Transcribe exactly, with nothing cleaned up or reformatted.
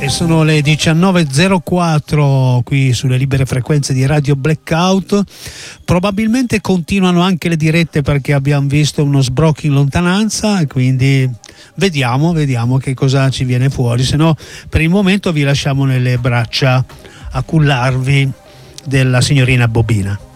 sono le diciannove e zero quattro qui sulle libere frequenze di Radio Blackout. Probabilmente continuano anche le dirette perché abbiamo visto uno sbrocco in lontananza e quindi vediamo, vediamo che cosa ci viene fuori. Se no, per il momento vi lasciamo nelle braccia a cullarvi della signorina Bobina.